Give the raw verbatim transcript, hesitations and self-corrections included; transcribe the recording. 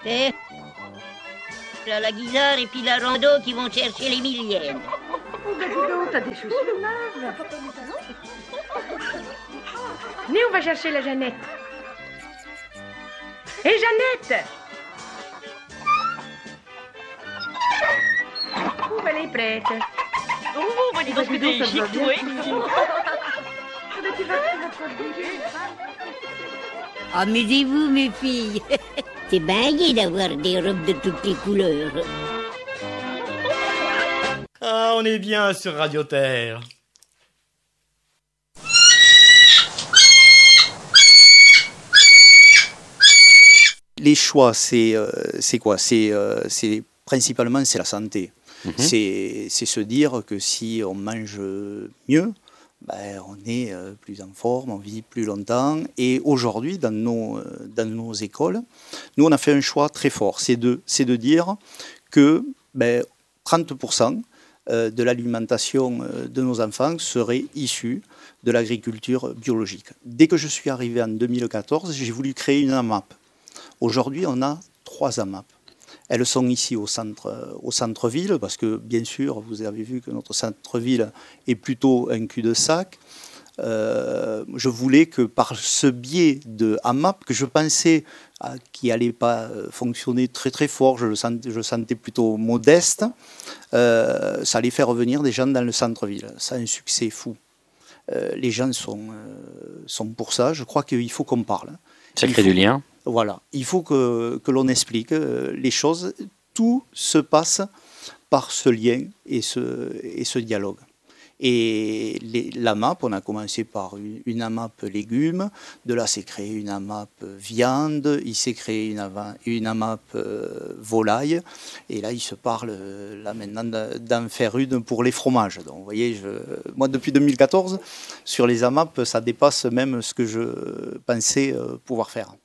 Et là, la guisarde et puis la rando qui vont chercher les millièmes. Oh, bah dis donc, t'as des chaussures neuves. Venez, on va chercher la Jeannette. Hé, Jeannette! Oh, elle est prête. Oh, bah dis donc, que t'es chic, toi. Tu vas, tu vas te bouger. Amusez-vous, mes filles. C'est bien gai d'avoir des robes de toutes les couleurs. Ah, on est bien sur Radio Terre. Les choix, c'est euh, c'est quoi? C'est euh, c'est principalement c'est la santé. Mmh. C'est c'est se dire que si on mange mieux, ben, on est euh, plus en forme, on vit plus longtemps. Et aujourd'hui, dans nos euh, dans nos écoles, nous on a fait un choix très fort. C'est de c'est de dire que ben, trente pour cent de l'alimentation de nos enfants serait issue de l'agriculture biologique. Dès que je suis arrivé en deux mille quatorze, j'ai voulu créer une AMAP. Aujourd'hui, on a trois AMAP. Elles sont ici au centre, au centre-ville, parce que bien sûr, vous avez vu que notre centre-ville est plutôt un cul-de-sac. Euh, je voulais que par ce biais de AMAP, que je pensais euh, qui n'allait pas fonctionner très très fort, je le sentais, je le sentais plutôt modeste, euh, ça allait faire revenir des gens dans le centre-ville. Ça a un succès fou. Euh, les gens sont, euh, sont pour ça. Je crois qu'il faut qu'on parle. Ça crée du lien. Voilà, il faut que, que l'on explique les choses. Tout se passe par ce lien et ce, et ce dialogue. Et les, l'AMAP, on a commencé par une, une AMAP légumes, de là s'est créé une AMAP viande, il s'est créé une, une AMAP euh, volaille, et là il se parle là maintenant d'en faire une pour les fromages. Donc vous voyez, je, moi depuis deux mille quatorze, sur les AMAP, ça dépasse même ce que je pensais pouvoir faire.